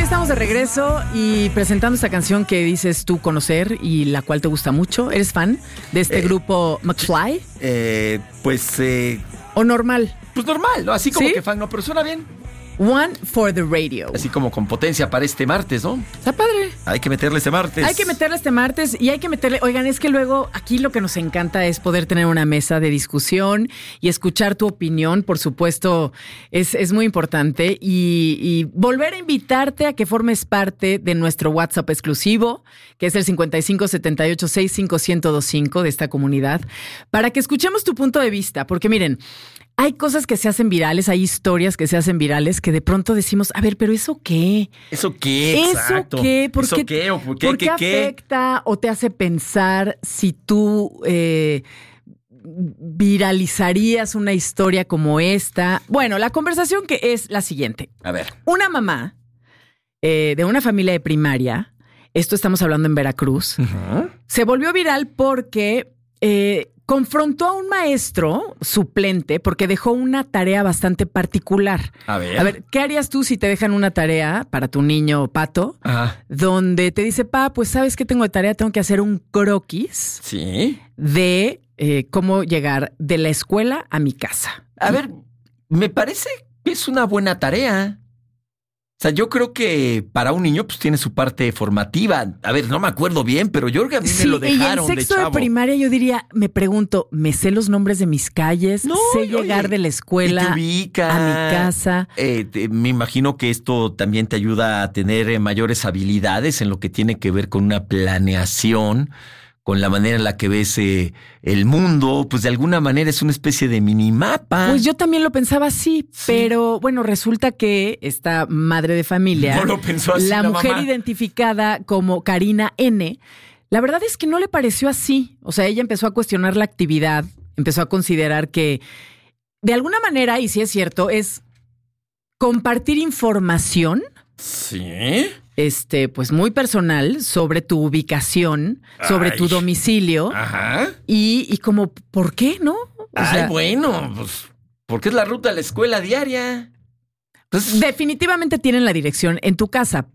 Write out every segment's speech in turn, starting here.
estamos de regreso y presentando esta canción que dices tú conocer y la cual te gusta mucho. ¿Eres fan de este grupo McFly? ¿O normal? Pues normal, ¿no? Así como ¿Sí? que fan, no, pero suena bien. One for the Radio. Así como con potencia para este martes, ¿no? Está padre. Hay que meterle este martes. Hay que meterle este martes y hay que meterle... Oigan, es que luego aquí lo que nos encanta es poder tener una mesa de discusión y escuchar tu opinión, por supuesto, es muy importante. Y volver a invitarte a que formes parte de nuestro WhatsApp exclusivo, que es el 5578651025 de esta comunidad, para que escuchemos tu punto de vista. Porque miren, hay cosas que se hacen virales, hay historias que se hacen virales que de pronto decimos, a ver, pero ¿eso qué? ¿Eso qué? Exacto. ¿Eso qué? ¿Por ¿Eso qué? qué? ¿O por qué? ¿Por qué afecta o te hace pensar si tú viralizarías una historia como esta? Bueno, la conversación que es la siguiente. A ver. Una mamá de una familia de primaria, esto estamos hablando en Veracruz, se volvió viral porque... confrontó a un maestro suplente porque dejó una tarea bastante particular. A ver, ¿qué harías tú si te dejan una tarea para tu niño Pato? Ajá. Donde te dice, pues ¿sabes qué tengo de tarea? Tengo que hacer un croquis Sí. de cómo llegar de la escuela a mi casa. A ver, me parece que es una buena tarea. O sea, yo creo que para un niño pues tiene su parte formativa. A ver, no me acuerdo bien, pero yo creo que a mí me lo dejaron y en sexto de chavo. de primaria yo diría, me pregunto, ¿me sé los nombres de mis calles? ¿Sé llegar de la escuela y te ubica, a mi casa? Me imagino que esto también te ayuda a tener mayores habilidades en lo que tiene que ver con una planeación, con la manera en la que ves el mundo, pues de alguna manera es una especie de minimapa. Pues yo también lo pensaba así, pero bueno, resulta que esta madre de familia, no lo pensó así la mujer mamá. Identificada como Karina N., la verdad es que no le pareció así. O sea, ella empezó a cuestionar la actividad, empezó a considerar que de alguna manera, y sí es cierto, es compartir información. Sí. Pues muy personal sobre tu ubicación, sobre tu domicilio. Ajá. Y como, ¿por qué, no? Bueno, pues, porque es la ruta a la escuela diaria. Pues, definitivamente tienen la dirección de tu casa,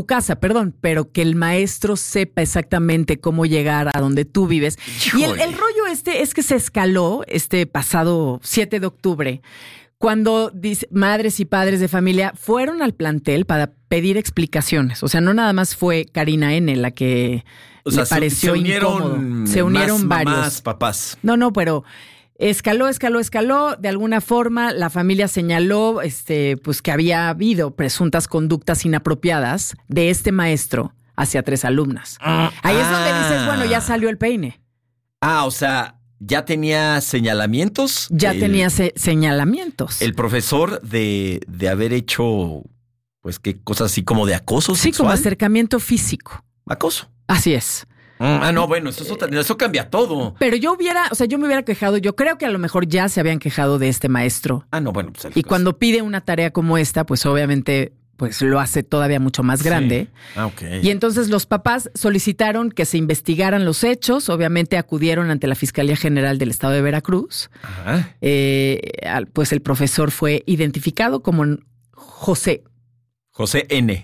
pero que el maestro sepa exactamente cómo llegar a donde tú vives. Híjole. Y el rollo es que se escaló pasado 7 de octubre. Cuando madres y padres de familia fueron al plantel para pedir explicaciones. O sea, no nada más fue Karina N. la que le pareció incómodo. Se unieron varios. Mamás, papás. No, pero escaló. De alguna forma, la familia señaló pues que había habido presuntas conductas inapropiadas de este maestro hacia 3 alumnas. Ahí es donde dices, bueno, ya salió el peine. O sea... ¿Ya tenía señalamientos? Tenía señalamientos. El profesor de haber hecho, pues, qué cosas así como de acoso sexual. Sí, como acercamiento físico. Acoso. Así es. No, bueno, eso cambia todo. Pero yo me hubiera quejado, yo creo que a lo mejor ya se habían quejado de este maestro. No, bueno, pues. Y cuando pide una tarea como esta, pues obviamente... pues lo hace todavía mucho más grande. Sí. Ok. Y entonces los papás solicitaron que se investigaran los hechos. Obviamente acudieron ante la Fiscalía General del Estado de Veracruz. Ajá. Pues el profesor fue identificado como José N.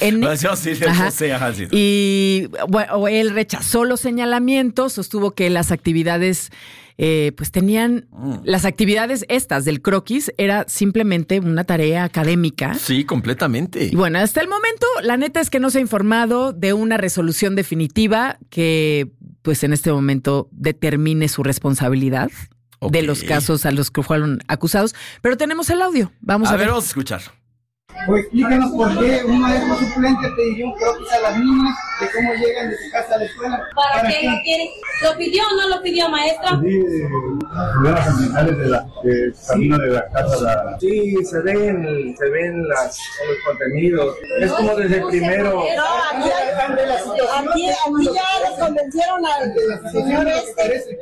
Sí. Y bueno, él rechazó los señalamientos, sostuvo que las actividades... pues tenían las actividades estas del croquis, era simplemente una tarea académica. Sí, completamente. Y bueno, hasta el momento, la neta es que no se ha informado de una resolución definitiva que, pues en este momento, determine su responsabilidad de los casos a los que fueron acusados. Pero tenemos el audio. Vamos a ver. Vamos a escuchar. O explícanos por qué un maestro suplente te dio un croquis a las niñas de cómo llegan de su casa a la escuela. ¿Para qué lo quiere? ¿Lo pidió o no lo pidió, maestra? Sí, las ambientales del camino de la casa. Sí, se ven los contenidos. Es como desde el primero. No, aquí ya los convencieron al señor este.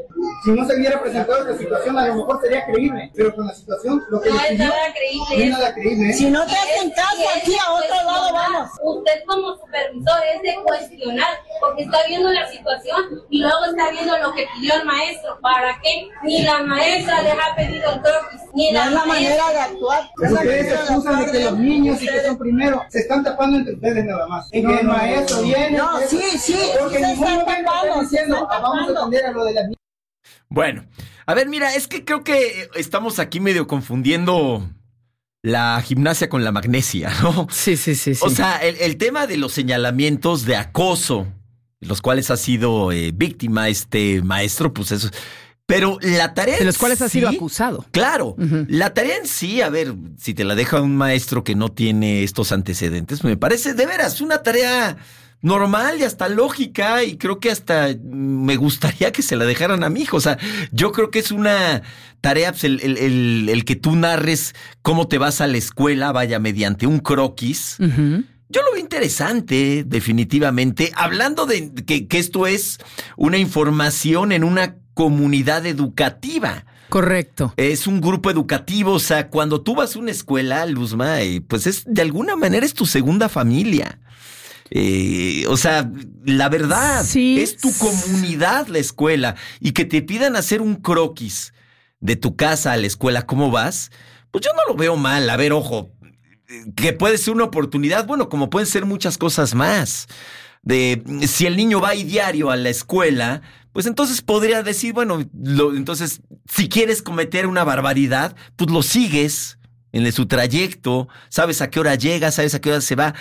Si no se hubiera presentado esta situación, a lo mejor sería creíble, pero con la situación, lo que No le es pidió, nada no creíble. es nada creíble. Si no te hacen caso, aquí a otro lado vamos. Usted como supervisor es de cuestionar, porque está viendo la situación y luego está viendo lo que pidió el maestro. ¿Para qué? Ni la maestra les ha pedido el croquis, ni No es la manera de actuar. Ustedes se excusan de que los niños y que son primero, se están tapando entre ustedes nada más. Y que el maestro viene. No, sí, porque se en ningún están momento tapando, están diciendo, se están vamos a tapando". atender a lo de las niñas. Bueno, a ver, mira, es que creo que estamos aquí medio confundiendo la gimnasia con la magnesia, ¿no? Sí. O sea, el tema de los señalamientos de acoso, los cuales ha sido víctima este maestro, pues eso. Pero la tarea de los cuales en ha sido sí, acusado. Claro, la tarea en sí, a ver, si te la deja un maestro que no tiene estos antecedentes, me parece de veras una tarea normal y hasta lógica, y creo que hasta me gustaría que se la dejaran a mi hijo. O sea, yo creo que es una tarea, pues, el que tú narres cómo te vas a la escuela, vaya, mediante un croquis. Yo lo veo interesante, definitivamente. Hablando de que esto es una información en una comunidad educativa. Correcto. Es un grupo educativo, o sea, cuando tú vas a una escuela, Luzma, pues es de alguna manera es tu segunda familia. O sea, la verdad, sí, es tu comunidad la escuela, y que te pidan hacer un croquis de tu casa a la escuela, ¿cómo vas? Pues yo no lo veo mal. A ver, ojo, que puede ser una oportunidad, bueno, como pueden ser muchas cosas más. Si el niño va ahí diario a la escuela, pues entonces podría decir, bueno, entonces si quieres cometer una barbaridad, pues lo sigues en su trayecto, sabes a qué hora llega, sabes a qué hora se va.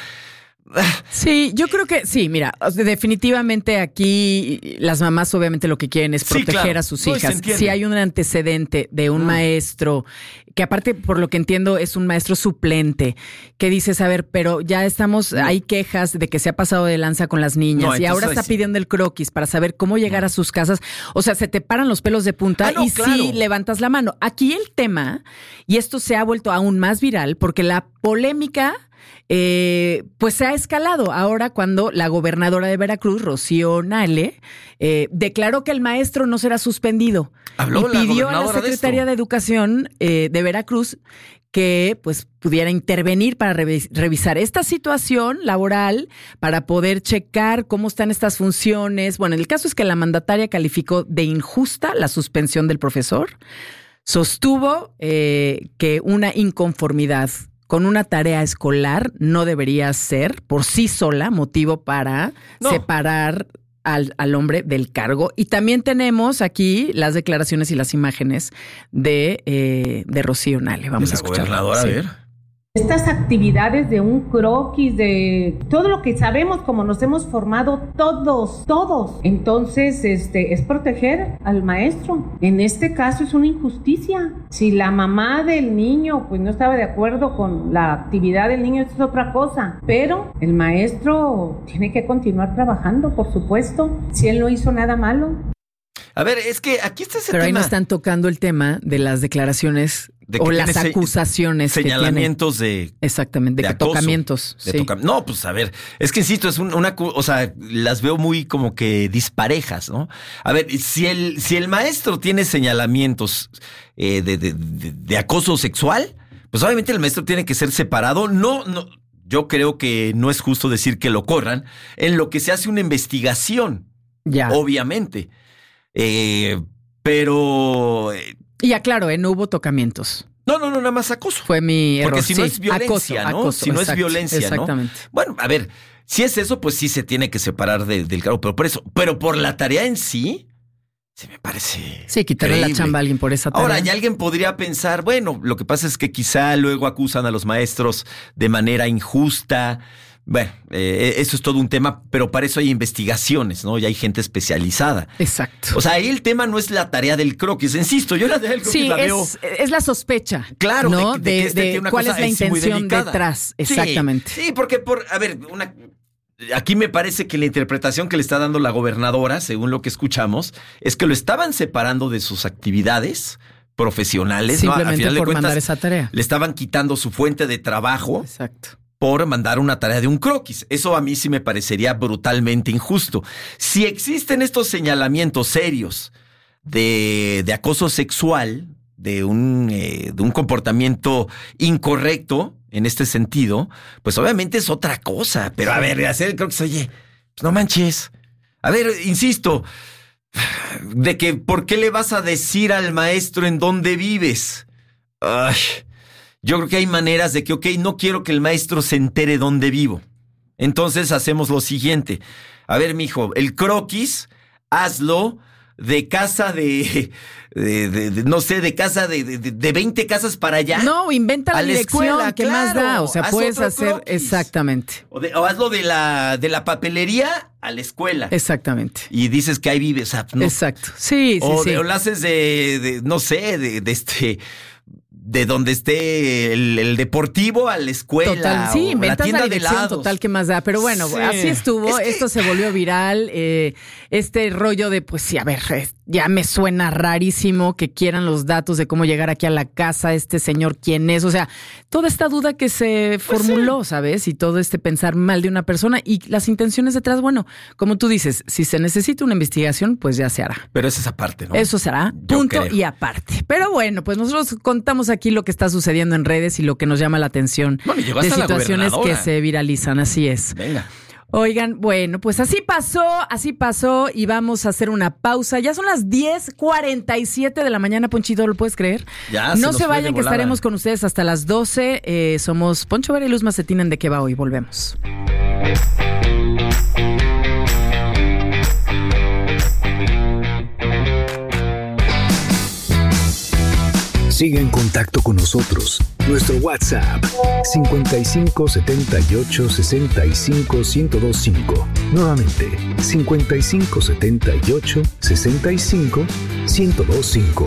Sí, yo creo que sí, mira, definitivamente aquí las mamás obviamente lo que quieren es proteger a sus hijas. Si hay un antecedente de un maestro, que aparte por lo que entiendo es un maestro suplente, que dices, a ver, pero ya hay quejas de que se ha pasado de lanza con las niñas y ahora está pidiendo el croquis para saber cómo llegar a sus casas. O sea, se te paran los pelos de punta sí levantas la mano. Aquí el tema, y esto se ha vuelto aún más viral, porque la polémica pues se ha escalado ahora cuando la gobernadora de Veracruz, Rocío Nale, declaró que el maestro no será suspendido. Habló y pidió a la Secretaría de Educación de Veracruz que pues pudiera intervenir para revisar esta situación laboral, para poder checar cómo están estas funciones. Bueno, el caso es que la mandataria calificó de injusta la suspensión del profesor. Sostuvo que una inconformidad con una tarea escolar no debería ser por sí sola motivo para separar al hombre del cargo. Y también tenemos aquí las declaraciones y las imágenes de Rocío Nale. Vamos a escucharla. A ver. Estas actividades de un croquis, de todo lo que sabemos, como nos hemos formado todos. Entonces, es proteger al maestro. En este caso es una injusticia. Si la mamá del niño, pues no estaba de acuerdo con la actividad del niño, eso es otra cosa. Pero el maestro tiene que continuar trabajando, por supuesto, si él no hizo nada malo. A ver, es que aquí está ese tema. Pero ahí no están tocando el tema de las declaraciones o las acusaciones, señalamientos que tiene. Exactamente, de acoso, tocamientos. No, pues a ver, es que insisto, es o sea, las veo muy como que disparejas, ¿no? A ver, si el maestro tiene señalamientos de acoso sexual, pues obviamente el maestro tiene que ser separado. No, yo creo que no es justo decir que lo corran en lo que se hace una investigación. Ya. Obviamente. Pero... Y aclaro, no hubo tocamientos. No, nada más acoso. Fue mi error. Porque si no es violencia, ¿no? Acoso, si no es violencia, exactamente. ¿no? Bueno, a ver, si es eso, pues sí se tiene que separar del cargo, pero por eso. Pero por la tarea en sí, se me parece... Sí, quitarle la chamba a alguien por esa tarea. Ahora, ya alguien podría pensar, bueno, lo que pasa es que quizá luego acusan a los maestros de manera injusta. Bueno, eso es todo un tema, pero para eso hay investigaciones, ¿no? Y hay gente especializada. Exacto. O sea, ahí el tema no es la tarea del croquis. Insisto, yo la tarea del croquis la veo... es la sospecha. Claro, ¿no? de cuál es la intención detrás. Exactamente. Sí, porque aquí me parece que la interpretación que le está dando la gobernadora, según lo que escuchamos, es que lo estaban separando de sus actividades profesionales. Simplemente, ¿no? Al final por de cuentas, mandar esa tarea. Le estaban quitando su fuente de trabajo. Exacto. Por mandar una tarea de un croquis. Eso a mí sí me parecería brutalmente injusto. Si existen estos señalamientos serios de acoso sexual, de un comportamiento incorrecto en este sentido, pues obviamente es otra cosa. Pero a ver, hacer creo que oye, pues no manches. A ver, insisto, de que ¿por qué le vas a decir al maestro en dónde vives? Ay, yo creo que hay maneras de que, ok, no quiero que el maestro se entere dónde vivo. Entonces hacemos lo siguiente. A ver, mijo, el croquis, hazlo de casa no sé, de casa de 20 casas para allá. No, inventa la dirección, escuela, ¿qué más da? O sea, puedes hacer croquis. Exactamente. O hazlo de la papelería a la escuela. Exactamente. Y dices que ahí vives. O sea, no. Exacto. Sí. O lo haces no sé, de donde esté el deportivo a la escuela. Total, sí, inventas la tienda la dirección, de helados. total, ¿qué más da? Pero bueno, Sí. así estuvo. Esto se volvió viral. Este rollo de, pues sí, a ver, ya me suena rarísimo que quieran los datos de cómo llegar aquí a la casa, este señor quién es. O sea, toda esta duda que se formuló, ¿sabes? Y todo este pensar mal de una persona y las intenciones detrás, bueno, como tú dices, si se necesita una investigación, pues ya se hará. Pero es esa parte, ¿no? Eso será, Yo punto creo. y aparte. Pero bueno, pues nosotros contamos aquí lo que está sucediendo en redes y lo que nos llama la atención Bueno, llegó de hasta la situaciones que gobernadora. se viralizan, así es. Venga. Oigan, bueno, pues así pasó y vamos a hacer una pausa. Ya son las 10:47 de la mañana, Ponchito, ¿lo puedes creer? Ya, no nos se fue vayan, de que volada. estaremos con ustedes hasta las 12. Somos Poncho Vera y Luz Macetín en De Qué Va Hoy. Volvemos. Sigue en contacto con nosotros. Nuestro WhatsApp 55 78 65 1025. Nuevamente 55 78 65 1025.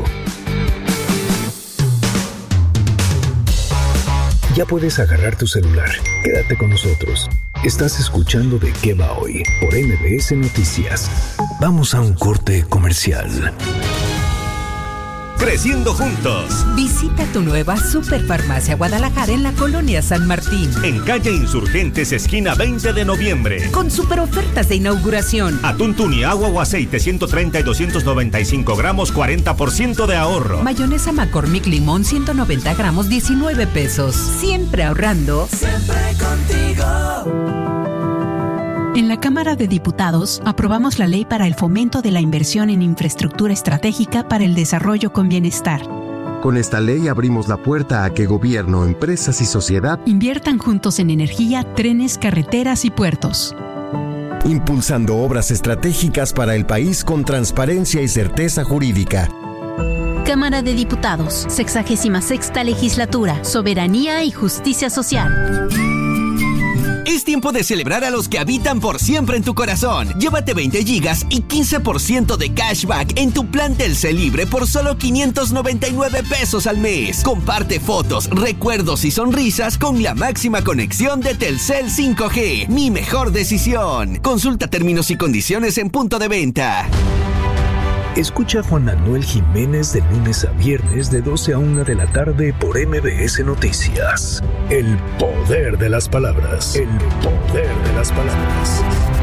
Ya puedes agarrar tu celular. Quédate con nosotros. Estás escuchando De Qué Va Hoy por MBS Noticias. Vamos a un corte comercial. Creciendo juntos. Visita tu nueva Superfarmacia Guadalajara en la Colonia San Martín. En calle Insurgentes, esquina 20 de noviembre. Con super ofertas de inauguración. Atún tuni, agua o aceite, 130 y 295 gramos, 40% de ahorro. Mayonesa McCormick Limón, 190 gramos, 19 pesos. Siempre ahorrando. Siempre contigo. En la Cámara de Diputados aprobamos la ley para el fomento de la inversión en infraestructura estratégica para el desarrollo con bienestar. Con esta ley abrimos la puerta a que gobierno, empresas y sociedad inviertan juntos en energía, trenes, carreteras y puertos. Impulsando obras estratégicas para el país con transparencia y certeza jurídica. Cámara de Diputados, 66ª Legislatura, Soberanía y Justicia Social. Es tiempo de celebrar a los que habitan por siempre en tu corazón. Llévate 20 gigas y 15% de cashback en tu plan Telcel Libre por solo 599 pesos al mes. Comparte fotos, recuerdos y sonrisas con la máxima conexión de Telcel 5G. Mi mejor decisión. Consulta términos y condiciones en punto de venta. Escucha a Juan Manuel Jiménez de lunes a viernes de 12 a 1 de la tarde por MBS Noticias. El poder de las palabras. El poder de las palabras.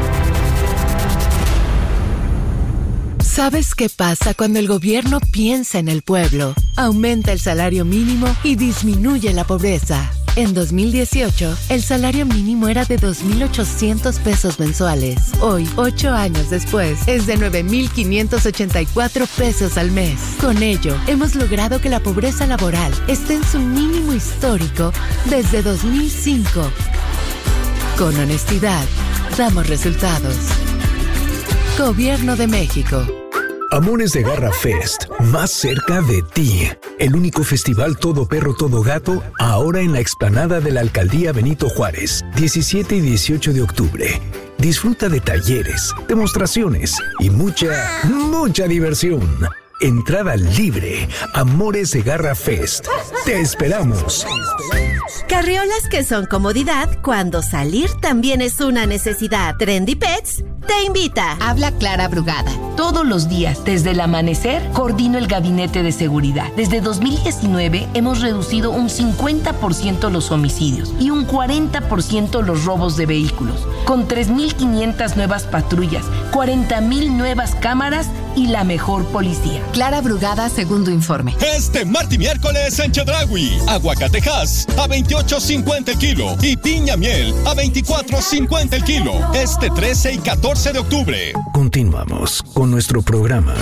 ¿Sabes qué pasa cuando el gobierno piensa en el pueblo? Aumenta el salario mínimo y disminuye la pobreza. En 2018, el salario mínimo era de 2,800 pesos mensuales. Hoy, 8 años después, es de 9,584 pesos al mes. Con ello, hemos logrado que la pobreza laboral esté en su mínimo histórico desde 2005. Con honestidad, damos resultados. Gobierno de México. Amores de Garra Fest, más cerca de ti. El único festival todo perro, todo gato, ahora en la explanada de la Alcaldía Benito Juárez, 17 y 18 de octubre. Disfruta de talleres, demostraciones y mucha diversión. Entrada libre. Amores de Garra Fest. Te esperamos. Carriolas que son comodidad cuando salir también es una necesidad. Trendy Pets te invita. Habla Clara Brugada. Todos los días, desde el amanecer, coordino el gabinete de seguridad. Desde 2019 hemos reducido un 50% los homicidios y un 40% los robos de vehículos. Con 3,500 nuevas patrullas, 40,000 nuevas cámaras y la mejor policía. Clara Brugada, segundo informe. Este martes y miércoles en Chedraui, aguacatejas a 28.50 el kilo y piña miel a 24.50 el kilo. Este 13 y 14 de octubre. Continuamos con nuestro programa.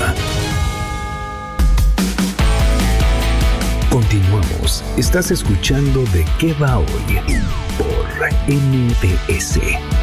Continuamos. Estás escuchando De qué va hoy por MBS.